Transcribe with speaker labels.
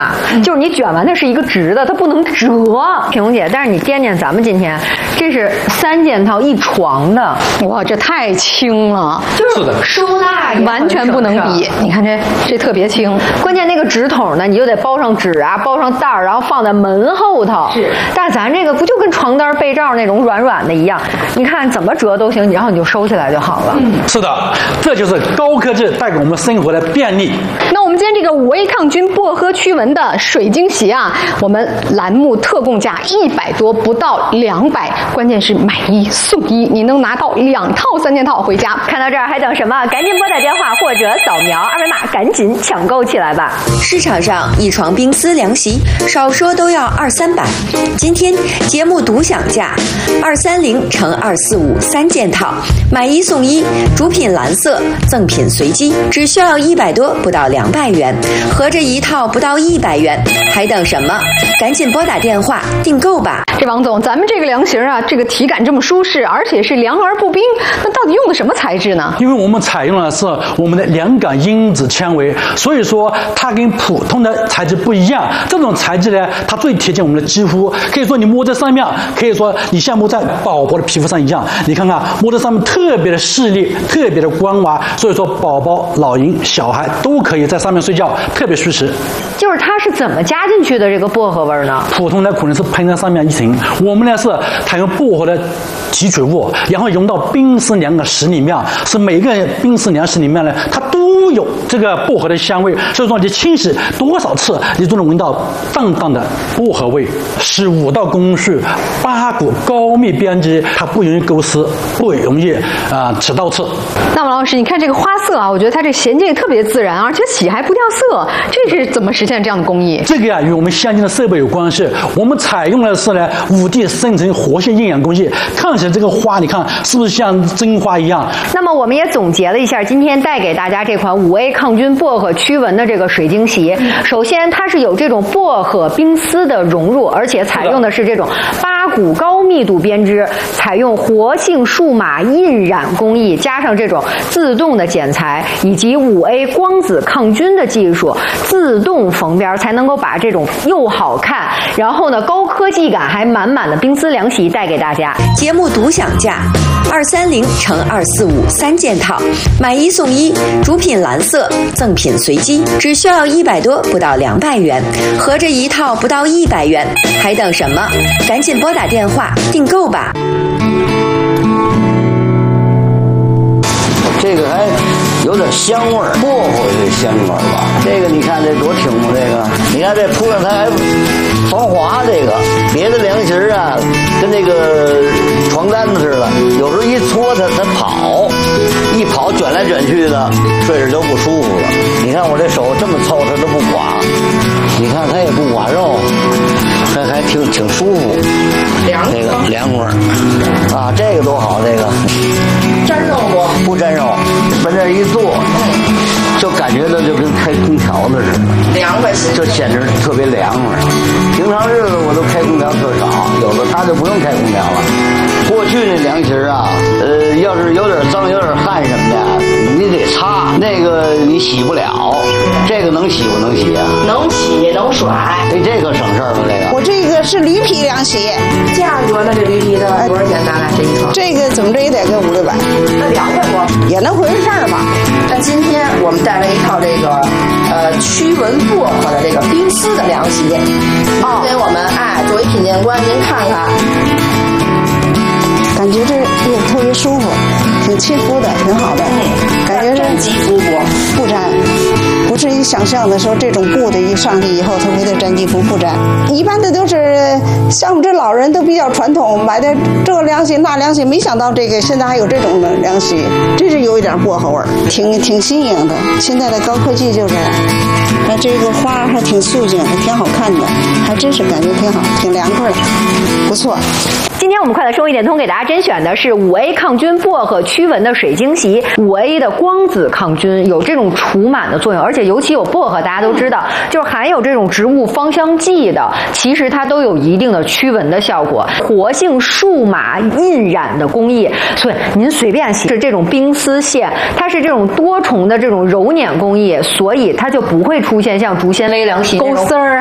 Speaker 1: 就是你卷完的是一个直的，它不能折。品红姐，但是你掂掂咱们今天，这是3件套1床的，
Speaker 2: 哇，这太轻了，
Speaker 1: 就是收纳
Speaker 2: 完全不能比。你看这特别轻，
Speaker 1: 关键那个纸筒呢，你就得包上纸啊，包上袋儿，然后放在门后头。是，但是咱这个不就跟床单被罩那种软软的一样？你看怎么折都行，然后你就收起来就好了。
Speaker 3: 是的，这就是高科技带给我们生活的便利。
Speaker 2: 那我们今天这个5A抗菌薄荷驱蚊的水晶鞋啊，我们栏目特供价100多，不到200，关键是买1送1，你能拿到2套3件套回家。
Speaker 1: 看到这儿还等什么？赶紧拨打电话或者扫描二维码，赶紧抢购起来吧！
Speaker 4: 市场上1床冰丝凉席少说都要200-300，今天节目独享价230乘245 3件套，买1送1，主品蓝色，赠品随机，只需要100多，不到200元，合着一套不到100元，还等什么？赶紧拨打电话订购吧！
Speaker 2: 这王总，咱们这个凉席啊，这个体感这么舒适，而且是凉而不冰，那到底用的什么材质呢？
Speaker 3: 因为我们采用的是我们的凉感因子纤维，所以说它跟普通的材质不一样。这种材质呢，它最贴近我们的肌肤，可以说你摸在上面，可以说你像摸在宝宝的皮肤上一样。你看看摸在上面特别的细腻，特别的光滑，所以说宝宝、老人、小孩都可以在上面睡觉，特别舒适。
Speaker 1: 就是它是怎么加进去的这个薄荷味呢？
Speaker 3: 普通的可能是喷在上面一层，我们呢是采用薄荷的提取物，然后融到冰丝凉的石里面，是每个冰丝凉石里面呢，它都有这个薄荷的香味，所以说你清洗多少次，你都能闻到淡淡的薄荷味。15道工序，8股高密编织，它不容易勾丝，不容易起倒刺。
Speaker 2: 那王老师，你看这个花色啊，我觉得它这衔接也特别自然，而且洗还不掉色，这是怎么实现这样的工艺？
Speaker 3: 这个呀，与我们相关的设备有关系。我们采用的是呢5D 生成活性阴阳工艺，看起来这个花，你看是不是像真花一样？
Speaker 1: 那么我们也总结了一下，今天带给大家这款5A 抗菌薄荷驱蚊的这个水晶鞋。首先，它是有这种薄荷冰丝的融入，而且采用的是这种8股高密度编织，采用活性数码印染工艺，加上这种自动的剪裁，以及5A 光子抗菌的技术，自动缝边，才能够把这种又好看，然后呢高科技感还满满的冰丝凉席带给大家。
Speaker 4: 节目独享价230乘245 3件套，买1送1，主品蓝色，赠品随机，只需要100多，不到200元，合着一套不到100元，还等什么？赶紧拨打电话订购吧！
Speaker 5: 这个还有点香味儿，薄荷的香味儿吧。这个你看这多挺吗？这个你看这铺上它还防滑，这个别的凉席啊，跟那个床单子似的，有时候一搓它跑，一跑卷来卷去的，睡着就不舒服了。你看我这手这么凑，它都不刮，你看它也不刮肉，它还挺舒服，这个凉快啊，这个多好，这个
Speaker 6: 沾肉不
Speaker 5: 沾肉，往这一坐，就感觉到就跟开空调的似的，
Speaker 6: 凉快些，
Speaker 5: 就显得特别凉快。平常日子我都开空调特少，有的他就不用开空调了。过去那凉席啊，要是有点脏有点汗什么的，你得擦，那个你洗不了。这个能洗不能洗啊？
Speaker 6: 能洗能甩。
Speaker 5: 哎，这可省事儿了，这个。
Speaker 7: 我这个是驴皮凉席，
Speaker 6: 价格呢？这驴皮的多少钱？大概这一床？
Speaker 7: 这个怎么着也得个500-600。
Speaker 6: 那200多
Speaker 7: 也能回事儿吧？
Speaker 6: 那今天我们带来一套这个驱蚊薄荷的这个冰丝的凉席，给我们作为品鉴官您看看，
Speaker 7: 感觉这也特别舒服，挺亲肤的，挺好的。感觉
Speaker 6: 沾肌肤
Speaker 7: 不沾，不是你想象的说这种布的一上去以后它会沾肌肤，不沾。一般的都是像我们这老人都比较传统，买的这个凉席那凉席，没想到这个现在还有这种的凉席，真是有一点薄荷味儿，挺新颖的。现在的高科技就这样。那这个花还挺素净，还挺好看的，还真是感觉挺好，挺凉快的，不错。
Speaker 1: 今天我们快乐生活一点通给大家甄选的是5A 抗菌薄荷驱蚊的水晶席，5A 的光子抗菌，有这种除螨的作用，而且尤其有薄荷，大家都知道，就是含有这种植物芳香剂的，其实它都有一定的驱蚊的效果，活性数码印染的工艺，所以您随便洗是这种冰丝线，它是这种多重的这种揉捻工艺，所以它就不会出现像竹纤维凉席
Speaker 2: 勾丝儿。